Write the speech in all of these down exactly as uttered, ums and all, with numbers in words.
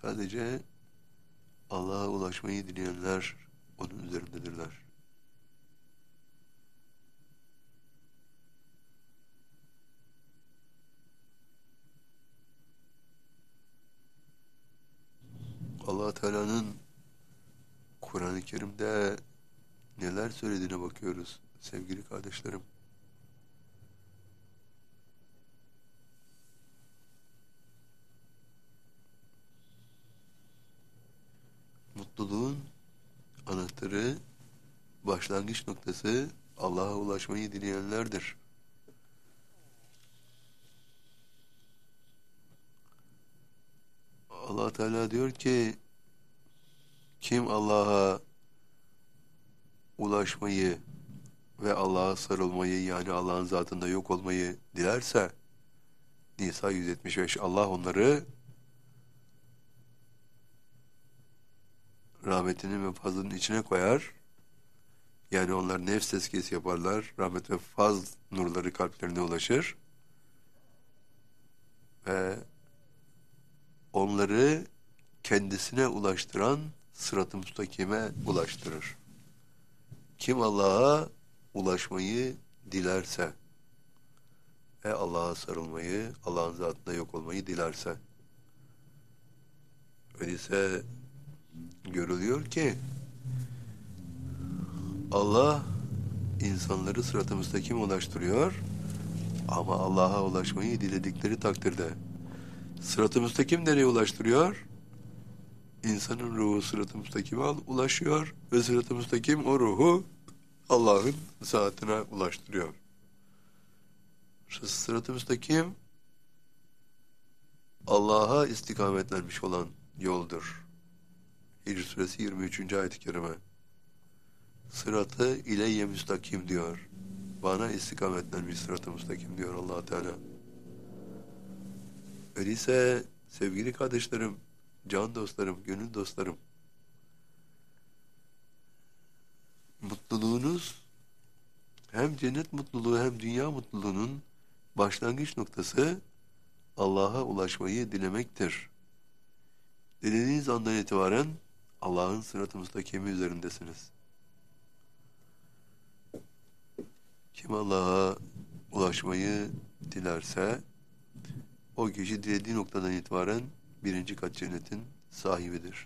Sadece Allah'a ulaşmayı dileyenler onun üzerindedirler. Allah Teala'nın Kur'an-ı Kerim'de neler söylediğine bakıyoruz sevgili kardeşlerim. Mutluluğun anahtarı, başlangıç noktası Allah'a ulaşmayı dileyenlerdir. Allah Teala diyor ki, kim Allah'a ulaşmayı ve Allah'a sarılmayı, yani Allah'ın zatında yok olmayı dilerse, Nisa yüz yetmiş beş, Allah onları rahmetinin ve fazlının içine koyar. Yani onlar nefs tezkiyesi yaparlar. Rahmet ve faz nurları kalplerine ulaşır. Ve onları kendisine ulaştıran sırat-ı müstakime ulaştırır. Kim Allah'a ulaşmayı dilerse ve Allah'a sarılmayı, Allah'ın zatında yok olmayı dilerse, öyleyse görülüyor ki Allah insanları sırat-ı müstakime ulaştırıyor ama Allah'a ulaşmayı diledikleri takdirde. Sırat-ı müstakim nereye ulaştırıyor? İnsanın ruhu sırat-ı müstakime ulaşıyor ve sırat-ı müstakim o ruhu Allah'ın zatına ulaştırıyor. Sırat-ı müstakim Allah'a istikametlenmiş olan yoldur. Hicr suresi yirmi üçüncü ayet-i kerime. Sıratı ileyye müstakim diyor. Bana istikametlenmiş sırat-ı müstakim diyor Allah Teala. Öyleyse sevgili kardeşlerim, can dostlarım, gönül dostlarım, mutluluğunuz hem cennet mutluluğu hem dünya mutluluğunun başlangıç noktası Allah'a ulaşmayı dilemektir. Dilediğiniz andan itibaren Allah'ın sırat-ı müstakimi üzerindesiniz. Kim Allah'a ulaşmayı dilerse o kişi dilediği noktadan itibaren birinci kat cennetin sahibidir.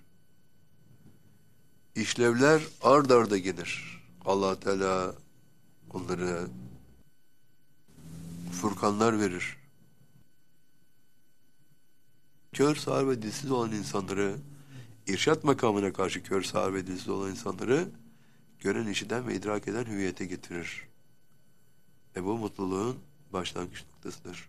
İşlevler ard arda gelir. Allah Teala onlara furkanlar verir. Kör, sağır ve dilsiz olan insanları, irşat makamına karşı kör, sağır ve dilsiz olan insanları gören, işiten ve idrak eden hüviyete getirir. Ve bu mutluluğun başlangıç noktasıdır.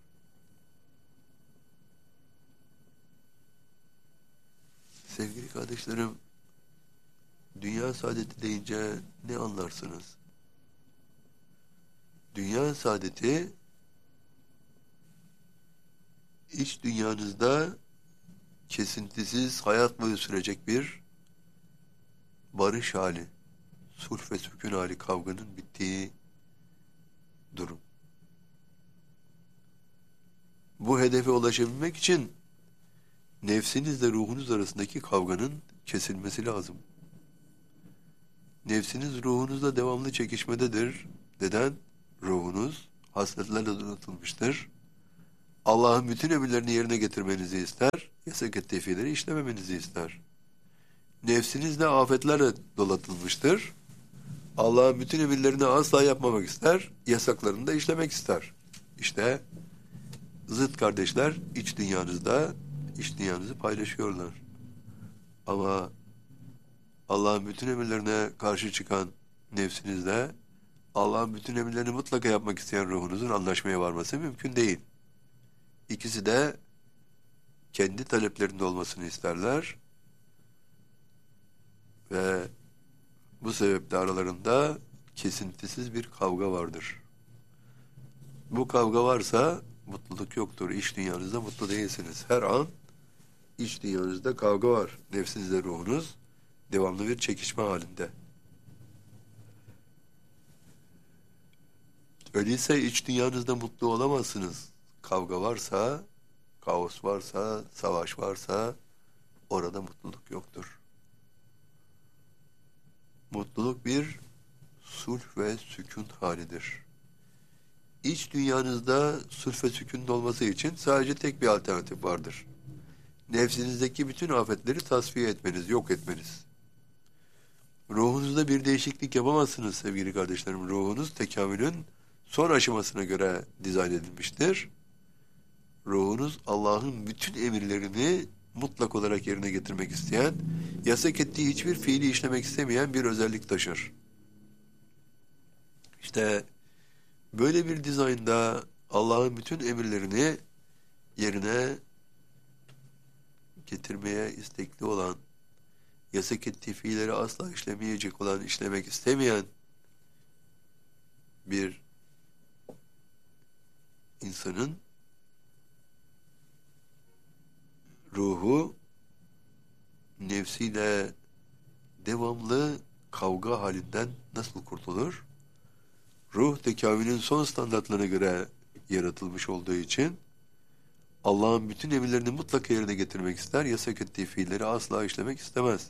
Sevgili kardeşlerim, dünya saadeti deyince ne anlarsınız? Dünya saadeti, iç dünyanızda kesintisiz hayat boyu sürecek bir barış hali, sulh ve sükun hali, kavganın bittiği durum. Bu hedefe ulaşabilmek için nefsinizle ruhunuz arasındaki kavganın kesilmesi lazım. Nefsiniz ruhunuzla devamlı çekişmededir. Neden? Ruhunuz hasletlerle donatılmıştır. Allah'ın bütün emirlerini yerine getirmenizi ister, yasak ettiği işlememenizi ister. Nefsiniz de afetlerle dolatılmıştır. Allah'ın bütün emirlerini asla yapmamak ister, yasaklarını da işlemek ister. İşte zıt kardeşler iç dünyanızda, iç dünyanızı paylaşıyorlar. Ama Allah'ın bütün emirlerine karşı çıkan nefsinizle, Allah'ın bütün emirlerini mutlaka yapmak isteyen ruhunuzun anlaşmaya varması mümkün değil. İkisi de kendi taleplerinde olmasını isterler ve bu sebeple aralarında kesintisiz bir kavga vardır. Bu kavga varsa mutluluk yoktur. İç dünyanızda mutlu değilsiniz. Her an iç dünyanızda kavga var. Nefsinizle ruhunuz devamlı bir çekişme halinde. Öyleyse iç dünyanızda mutlu olamazsınız. Kavga varsa, kaos varsa, savaş varsa orada mutluluk yoktur. Mutluluk bir sulh ve sükun halidir. İç dünyanızda sulh ve sükun olması için sadece tek bir alternatif vardır. Nefsinizdeki bütün afetleri tasfiye etmeniz, yok etmeniz. Ruhunuzda bir değişiklik yapamazsınız sevgili kardeşlerim. Ruhunuz tekamülün son aşamasına göre dizayn edilmiştir. Ruhunuz Allah'ın bütün emirlerini mutlak olarak yerine getirmek isteyen, yasak ettiği hiçbir fiili işlemek istemeyen bir özellik taşır. İşte böyle bir dizaynda Allah'ın bütün emirlerini yerine getirmeye istekli olan, yasak ettiği fiilleri asla işlemeyecek olan, işlemek istemeyen bir insanın ruhu nefsiyle devamlı kavga halinden nasıl kurtulur? Ruh tekamülün son standartlarına göre yaratılmış olduğu için Allah'ın bütün emirlerini mutlaka yerine getirmek ister, yasak ettiği fiilleri asla işlemek istemez.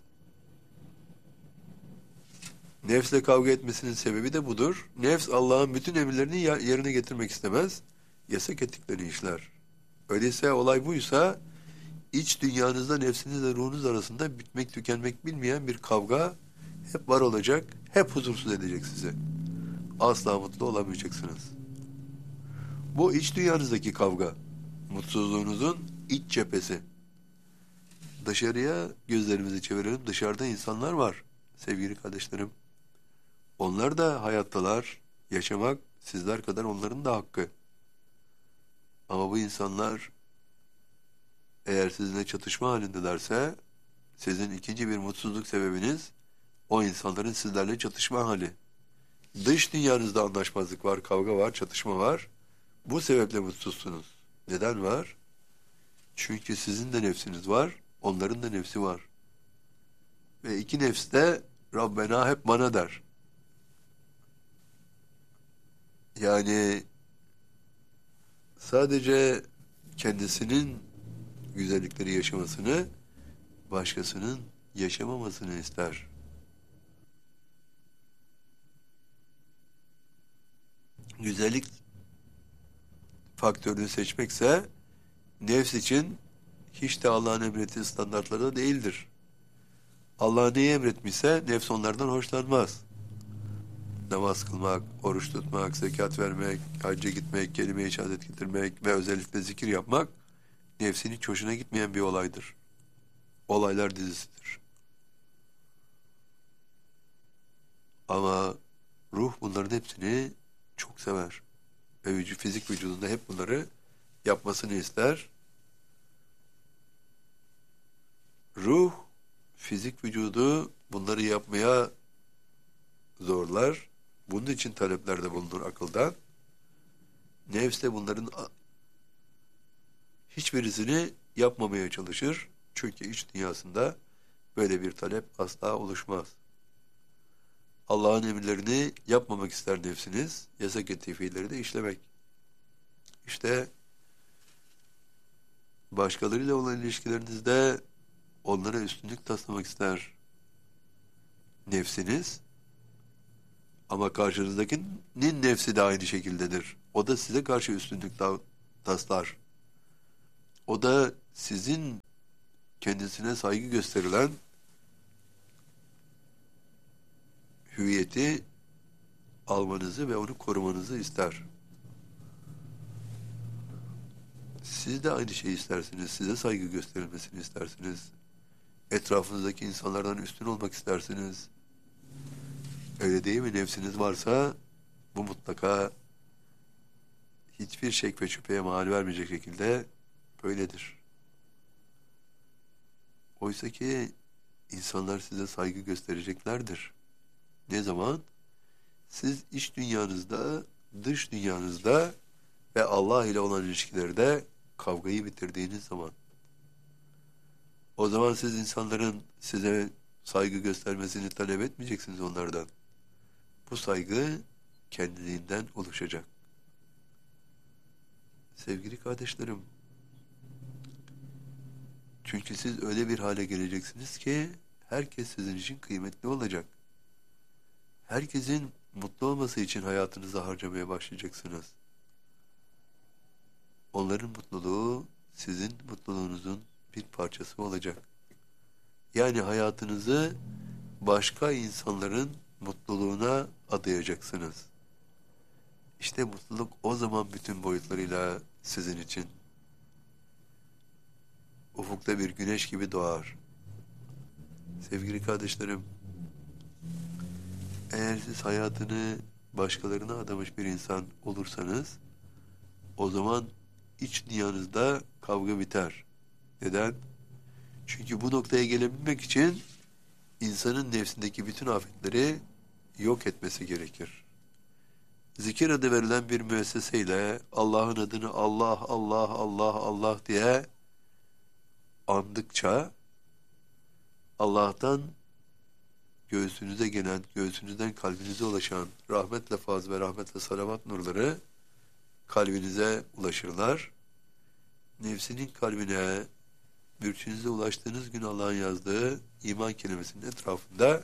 Nefsle kavga etmesinin sebebi de budur. Nefs Allah'ın bütün emirlerini yerine getirmek istemez, yasak ettiklerini işler. Öyleyse olay buysa, iç dünyanızda nefsinizle ruhunuz arasında bitmek tükenmek bilmeyen bir kavga hep var olacak, hep huzursuz edecek sizi. Asla mutlu olamayacaksınız. Bu iç dünyanızdaki kavga, mutsuzluğunuzun iç cephesi. Dışarıya gözlerimizi çevirelim, dışarıda insanlar var sevgili kardeşlerim. Onlar da hayattalar, yaşamak sizler kadar onların da hakkı. Ama bu insanlar eğer sizinle çatışma halindelerse, sizin ikinci bir mutsuzluk sebebiniz o insanların sizlerle çatışma hali. Dış dünyanızda anlaşmazlık var, kavga var, çatışma var. Bu sebeple mutsuzsunuz. Neden var? Çünkü sizin de nefsiniz var, onların da nefsi var. Ve iki nefs de Rabbena hep bana der. Yani sadece kendisinin güzellikleri yaşamasını, başkasının yaşamamasını ister. Güzellik faktörünü seçmekse nefs için hiç de Allah'ın emrettiği standartlarda değildir. Allah neyi emretmişse nefs onlardan hoşlanmaz. Namaz kılmak, oruç tutmak, zekat vermek, hacca gitmek, kelime-i şehadet getirmek ve özellikle zikir yapmak nefsinin hiç hoşuna gitmeyen bir olaydır. Olaylar dizisidir. Ama ruh bunların hepsini çok sever. Ve vücut, fizik vücudunda hep bunları yapmasını ister. Ruh, fizik vücudu bunları yapmaya zorlar. Bunun için taleplerde bulunur akıldan. Nefs de bunların hiçbirisini yapmamaya çalışır. Çünkü iç dünyasında böyle bir talep asla oluşmaz. Allah'ın emirlerini yapmamak ister nefsiniz, yasak ettiği fiilleri de işlemek. İşte başkalarıyla olan ilişkilerinizde onlara üstünlük taslamak ister nefsiniz. Ama karşınızdakinin nefsi de aynı şekildedir. O da size karşı üstünlük taslar. O da sizin kendisine saygı gösterilen hüviyeti almanızı ve onu korumanızı ister. Siz de aynı şeyi istersiniz. Size saygı gösterilmesini istersiniz. Etrafınızdaki insanlardan üstün olmak istersiniz. Öyle değil mi? Nefsiniz varsa bu mutlaka hiçbir şek ve şüpheye mahal vermeyecek şekilde böyledir. Oysa ki insanlar size saygı göstereceklerdir. Ne zaman? Siz iç dünyanızda, dış dünyanızda ve Allah ile olan ilişkilerde kavgayı bitirdiğiniz zaman. O zaman siz insanların size saygı göstermesini talep etmeyeceksiniz onlardan. Bu saygı kendiliğinden oluşacak. Sevgili kardeşlerim, Çünkü siz öyle bir hale geleceksiniz ki herkes sizin için kıymetli olacak. Herkesin mutlu olması için hayatınızı harcamaya başlayacaksınız. Onların mutluluğu sizin mutluluğunuzun bir parçası olacak. Yani hayatınızı başka insanların mutluluğuna adayacaksınız. İşte mutluluk o zaman bütün boyutlarıyla sizin için ufukta bir güneş gibi doğar. Sevgili kardeşlerim, eğer siz hayatını başkalarına adamış bir insan olursanız, o zaman iç dünyanızda kavga biter. Neden? Çünkü bu noktaya gelebilmek için insanın nefsindeki bütün afetleri yok etmesi gerekir. Zikir adı verilen bir müesseseyle Allah'ın adını Allah, Allah, Allah, Allah diye andıkça Allah'tan göğsünüze gelen, göğsünüzden kalbinize ulaşan rahmetle faz ve rahmetle salavat nurları kalbinize ulaşırlar. Nefsinin kalbine, mürçünüze ulaştığınız gün Allah'ın yazdığı iman kelimesinin etrafında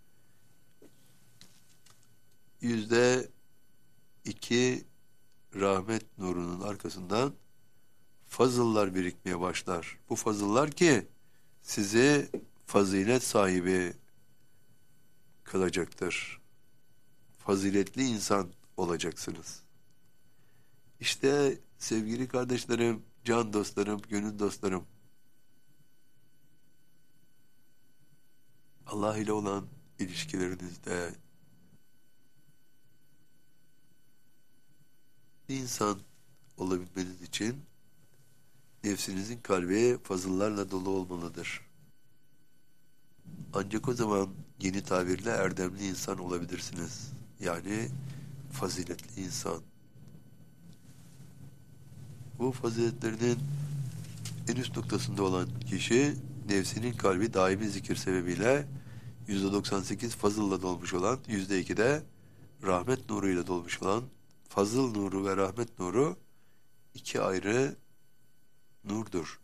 yüzde iki rahmet nurunun arkasından fazıllar birikmeye başlar. Bu fazıllar ki sizi fazilet sahibi kılacaktır. Faziletli insan olacaksınız. İşte sevgili kardeşlerim, can dostlarım, gönül dostlarım, Allah ile olan ilişkilerinizde bir insan olabilmeniz için nefsinizin kalbi fazıllarla dolu olmalıdır. Ancak o zaman yeni tabirle erdemli insan olabilirsiniz. Yani faziletli insan. Bu faziletlerinin en üst noktasında olan kişi, nefsinin kalbi daimi zikir sebebiyle yüzde doksan sekiz fazılla dolmuş olan, yüzde iki de rahmet nuruyla dolmuş olan, fazıl nuru ve rahmet nuru iki ayrı nurdur.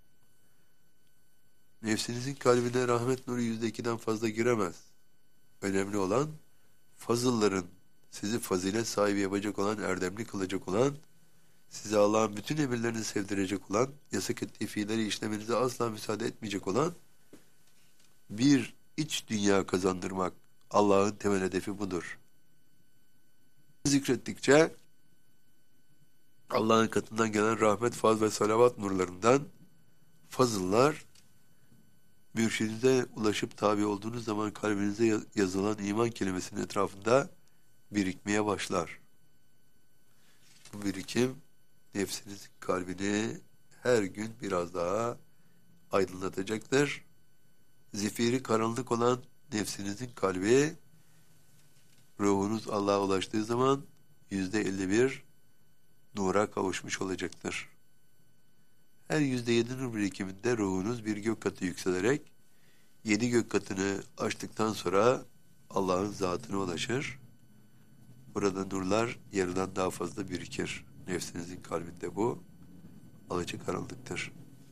Nefsinizin kalbine rahmet nuru yüzde ikiden fazla giremez. Önemli olan fazılların sizi fazilet sahibi yapacak olan, erdemli kılacak olan, size Allah'ın bütün emirlerini sevdirecek olan, yasak ettiği fiilleri işlemenize asla müsaade etmeyecek olan bir iç dünya kazandırmak. Allah'ın temel hedefi budur. Zikrettikçe Allah'ın katından gelen rahmet, faz ve salavat nurlarından fazıllar mürşidinize ulaşıp tabi olduğunuz zaman kalbinize yazılan iman kelimesinin etrafında birikmeye başlar. Bu birikim nefsinizin kalbini her gün biraz daha aydınlatacaktır. Zifiri karanlık olan nefsinizin kalbi, ruhunuz Allah'a ulaştığı zaman yüzde elli bir nura kavuşmuş olacaktır. Her yüzde yedi nur birikiminde ruhunuz bir gök katı yükselerek yedi gök katını aştıktan sonra Allah'ın zatına ulaşır. Burada nurlar yarıdan daha fazla birikir. Nefsinizin kalbinde bu alacakaranlıktır.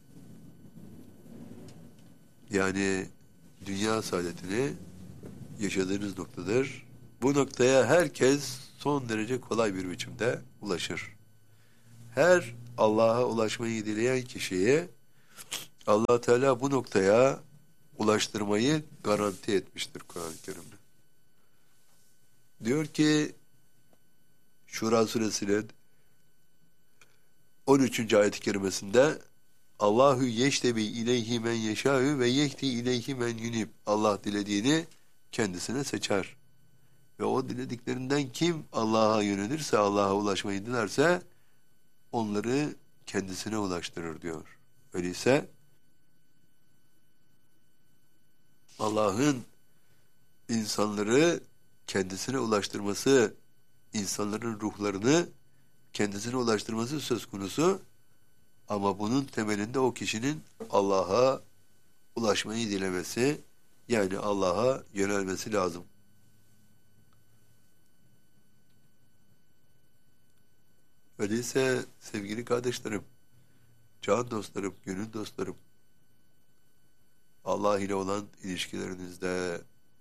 Yani dünya saadetini yaşadığınız noktadır. Bu noktaya herkes son derece kolay bir biçimde ulaşır. Her Allah'a ulaşmayı dileyen kişiye Allah Teala bu noktaya ulaştırmayı garanti etmiştir Kur'an-ı Kerim'de. Diyor ki Şura suresinin on üçüncü ayet-i kerimesinde Allahu yeştebi ileyhi men yeşâ'ü ve yehdi ileyhi men yunib. Allah dilediğini kendisine seçer. Ve o dilediklerinden kim Allah'a yönelirse, Allah'a ulaşmayı dilerse onları kendisine ulaştırır diyor. Öyleyse Allah'ın insanları kendisine ulaştırması, insanların ruhlarını kendisine ulaştırması söz konusu. Ama bunun temelinde o kişinin Allah'a ulaşmayı dilemesi, yani Allah'a yönelmesi lazım. Öyleyse sevgili kardeşlerim, can dostlarım, gönül dostlarım, Allah ile olan ilişkilerinizde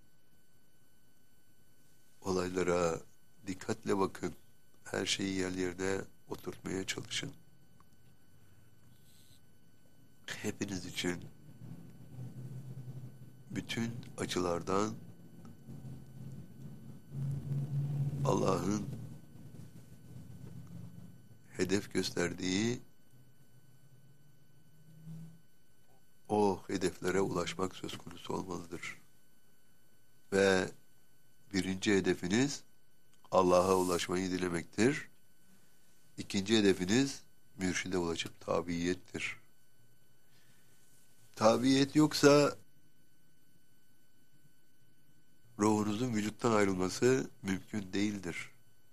olaylara dikkatle bakın. Her şeyi yer yerine oturtmaya çalışın. Hepiniz için bütün açılardan Allah'ın hedef gösterdiği o hedeflere ulaşmak söz konusu olmalıdır. Ve birinci hedefiniz Allah'a ulaşmayı dilemektir. İkinci hedefiniz mürşide ulaşıp tabiyettir. Tabiyet yoksa ruhunuzun vücuttan ayrılması mümkün değildir.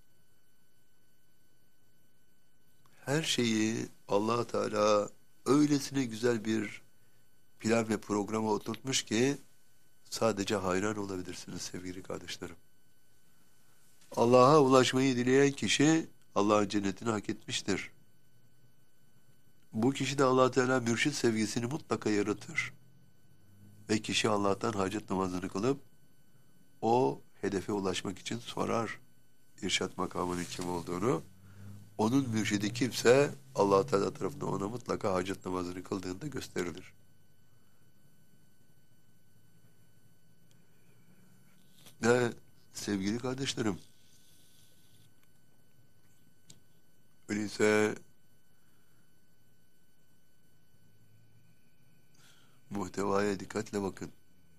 Her şeyi Allah Teala öylesine güzel bir plan ve programa oturtmuş ki sadece hayran olabilirsiniz sevgili kardeşlerim. Allah'a ulaşmayı dileyen kişi Allah'ın cennetini hak etmiştir. Bu kişi de Allah Teala mürşid sevgisini mutlaka yaratır. Ve kişi Allah'tan hacet namazını kılıp o hedefe ulaşmak için sorar irşad makamının kim olduğunu. Onun mürşidi kimse Allah Teala tarafından ona mutlaka hacet namazını kıldığında gösterilir. Ve sevgili kardeşlerim, öyleyse muhtevaya dikkatle bakın.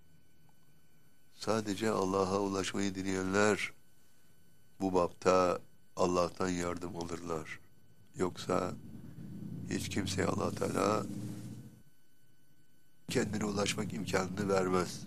Sadece Allah'a ulaşmayı dileyenler bu bapta Allah'tan yardım alırlar. Yoksa hiç kimseye Allah Teala kendine ulaşmak imkanını vermez.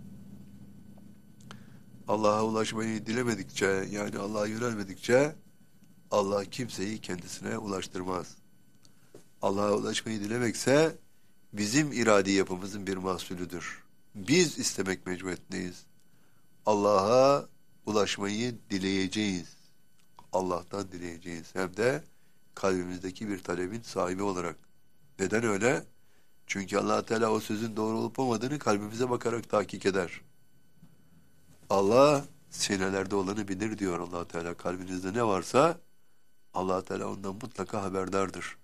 Allah'a ulaşmayı dilemedikçe, yani Allah'a yönelmedikçe Allah kimseyi kendisine ulaştırmaz. Allah'a ulaşmayı dilemekse bizim iradi yapımızın bir mahsulüdür. Biz istemek mecburiyetindeyiz. Allah'a ulaşmayı dileyeceğiz. Allah'tan dileyeceğiz. Hem de kalbimizdeki bir talebin sahibi olarak. Neden öyle? Çünkü Allah Teala o sözün doğru olup olmadığını kalbimize bakarak tahkik eder. Allah sinelerde olanı bilir diyor Allah Teala. Kalbinizde ne varsa Allah Teala ondan mutlaka haberdardır.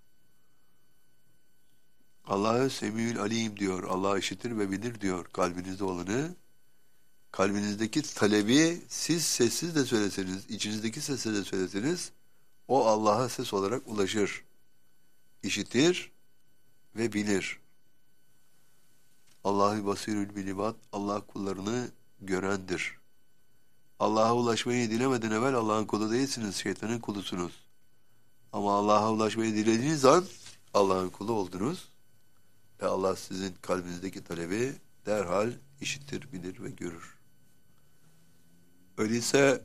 Allah'a Semîül Alîm diyor. Allah işitir ve bilir diyor kalbinizde olanı. Kalbinizdeki talebi siz sessiz de söyleseniz, içinizdeki sesle de söyleseniz o Allah'a ses olarak ulaşır. İşitir ve bilir. Allahu basirül bil ibad, Allah kullarını görendir. Allah'a ulaşmayı dilemeden evvel Allah'ın kulu değilsiniz, şeytanın kulusunuz. Ama Allah'a ulaşmayı dilediğiniz an Allah'ın kulu oldunuz. Ve Allah sizin kalbinizdeki talebi derhal işitir, bilir ve görür. Öyleyse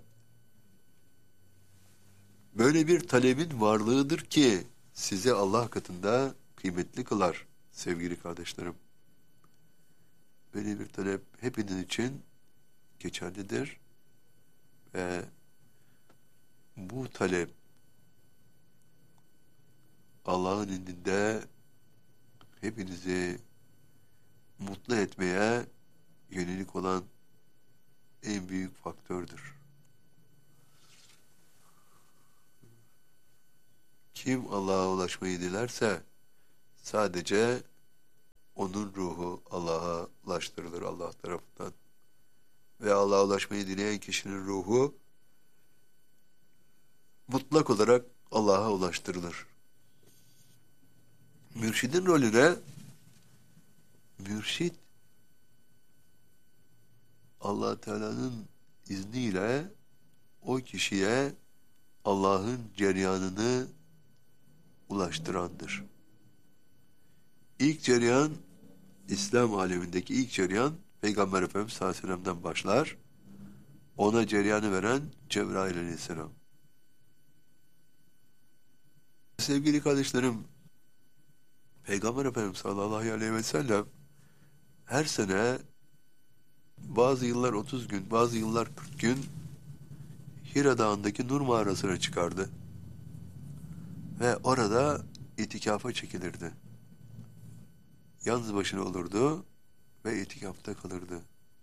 böyle bir talebin varlığıdır ki sizi Allah katında kıymetli kılar sevgili kardeşlerim. Böyle bir talep hepiniz için geçerlidir ve bu talep Allah'ın indinde hepinizi mutlu etmeye yönelik olan en büyük faktördür. Kim Allah'a ulaşmayı dilerse sadece onun ruhu Allah'a ulaştırılır Allah tarafından. Ve Allah'a ulaşmayı dileyen kişinin ruhu mutlak olarak Allah'a ulaştırılır. Mürşidin rolüne mürşid Allah Teala'nın izniyle o kişiye Allah'ın cereyanını ulaştırandır. İlk cereyan, İslam alemindeki ilk cereyan Peygamber Efendimiz sallallahu aleyhi ve sellem'den başlar. Ona cereyanı veren Cebrail aleyhisselam. Sevgili kardeşlerim, Peygamber Efendimiz sallallahu aleyhi ve sellem her sene bazı yıllar otuz gün, bazı yıllar kırk gün Hira Dağı'ndaki Nur mağarasına çıkardı. Ve orada itikafa çekilirdi. Yalnız başına olurdu ve itikafta kalırdı.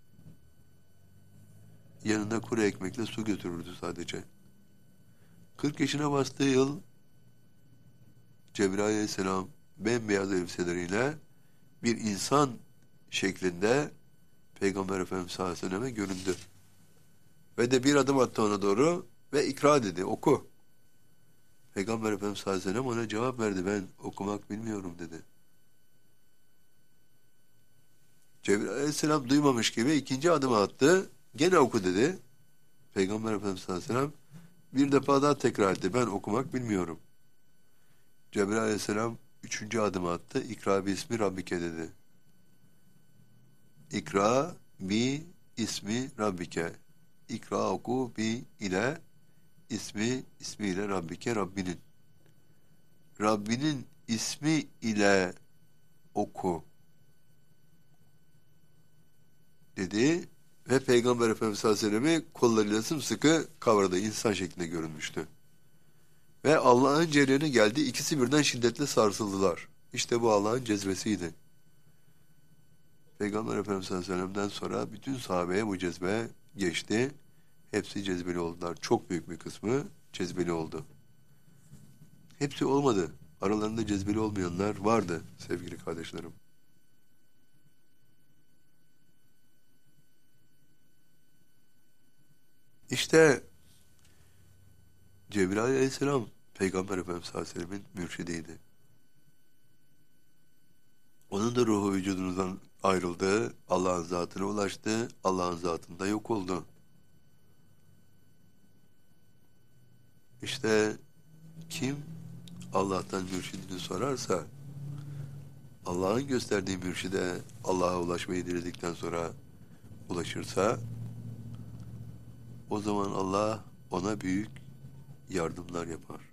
Yanında kuru ekmekle su götürürdü sadece. kırk yaşına bastığı yıl Cebrail aleyhisselam bembeyaz elbiseleriyle bir insan şeklinde Peygamber Efendimiz sallallahu aleyhi ve selleme göründü. Ve de bir adım attı ona doğru ve ikra dedi, oku. Peygamber Efendimiz sallallahu aleyhi ve sellem ona cevap verdi, ben okumak bilmiyorum dedi. Cebrail aleyhisselam duymamış gibi ikinci adımı attı, gene oku dedi. Peygamber Efendimiz sallallahu aleyhi ve sellem bir defa daha tekrar etti, ben okumak bilmiyorum. Cebrail aleyhisselam üçüncü adımı attı, ikra bi ismi Rabbike dedi. İkra bi ismi Rabbike. İkra oku bi ile ismi ismiyle Rabbike, Rabbinin. Rabbinin ismi ile oku dedi ve Peygamber Efendimiz sallallahu aleyhi ve sellem'i kollarıyla sımsıkı kavradı, insan şeklinde görünmüştü. Ve Allah'ın ceryanı geldi, ikisi birden şiddetle sarsıldılar. İşte bu Allah'ın cezbesiydi. Peygamber Efendimiz sallallahu aleyhi ve sellem'den sonra bütün sahabeye bu cezbe geçti. Hepsi cezbeli oldular. Çok büyük bir kısmı cezbeli oldu. Hepsi olmadı. Aralarında cezbeli olmayanlar vardı sevgili kardeşlerim. İşte Cebrail aleyhisselam Peygamber Efendimiz sallallahu aleyhi ve sellem'in mürşidiydi. Onun da ruhu vücudundan ayrıldı, Allah'ın zatına ulaştı, Allah'ın zatında yok oldu. İşte kim Allah'tan mürşidini sorarsa, Allah'ın gösterdiği mürşide Allah'a ulaşmayı diledikten sonra ulaşırsa, o zaman Allah ona büyük yardımlar yapar.